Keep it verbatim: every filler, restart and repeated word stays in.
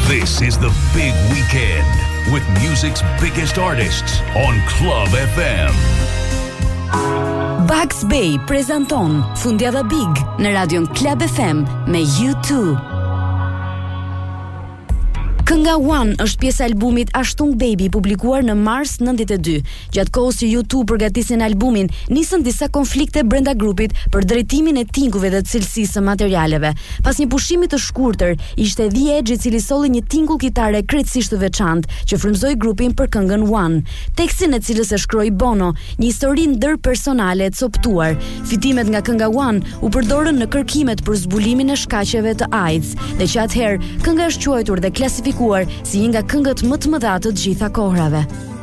This is the big weekend with music's biggest artists on Club F M. Bugs Bay prezanton Fundjava Big në radion Club F M me U two. Kënga One është pjesë e albumit Ashtung Baby publikuar në mars nëntëdhjetë e dy. Gjatë kohës që U two përgatisin albumin, nisën disa konflikte brenda grupit për drejtimin e tingujve dhe cilësisë së materialeve. Pas një pushimi të shkurtër, ishte The Edge i cili solli një tingull kitare krejtësisht të veçantë që frymëzoi grupin për këngën One. Tekstin e cilës e shkroi Bono, një histori ndërpersonale e coptuar. Fitimet nga kënga One u përdorën në kërkimet për zbulimin e shkaqeve të AIDS, dhe që atëherë kënga është quajtur dhe klasifikuar si një nga këngët më të mëdha të gjitha kohrave.